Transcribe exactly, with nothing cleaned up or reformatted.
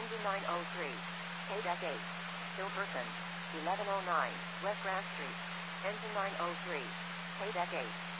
Engine nine oh three. K-Deck eight. Still person. eleven oh nine. West Grand Street. Engine nine oh three. K-Deck eight.